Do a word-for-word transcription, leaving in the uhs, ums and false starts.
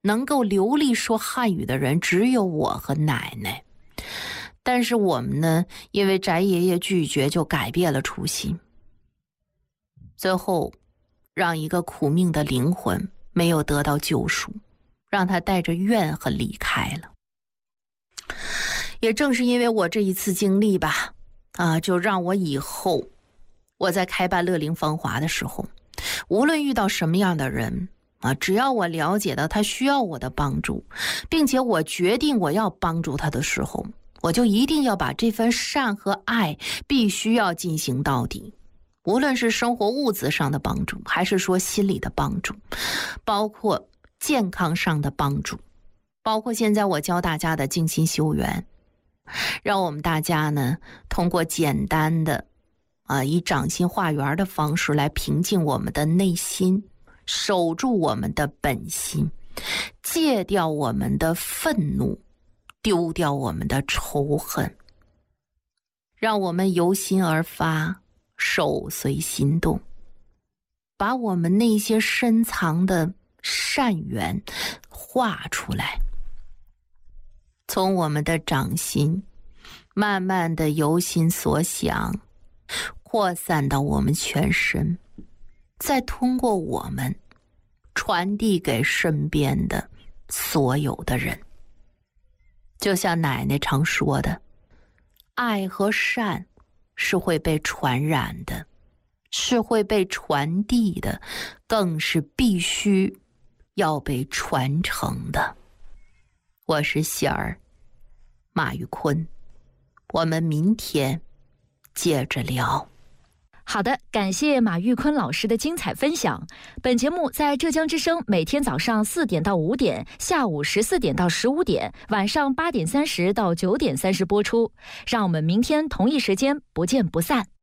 能够流利说汉语的人只有我和奶奶。但是我们呢，因为翟爷爷拒绝，就改变了初心。最后，让一个苦命的灵魂没有得到救赎，让他带着怨恨离开了。也正是因为我这一次经历吧，啊，就让我以后我在开办乐龄芳华的时候，无论遇到什么样的人啊，只要我了解到他需要我的帮助，并且我决定我要帮助他的时候，我就一定要把这份善和爱必须要进行到底。无论是生活物质上的帮助，还是说心理的帮助，包括健康上的帮助，包括现在我教大家的静心修缘，让我们大家呢通过简单的啊以掌心化缘的方式来平静我们的内心，守住我们的本心，戒掉我们的愤怒，丢掉我们的仇恨，让我们由心而发，手随心动，把我们那些深藏的善缘画出来，从我们的掌心慢慢的由心所想扩散到我们全身，再通过我们传递给身边的所有的人。就像奶奶常说的，爱和善是会被传染的，是会被传递的，更是必须要被传承的。我是喜儿，马玉坤，我们明天接着聊。 好的，感谢马玉坤老师的精彩分享。本节目在浙江之声每天早上四点到五点，下午十四点到十五点，晚上八点三十到九点三十播出。让我们明天同一时间不见不散。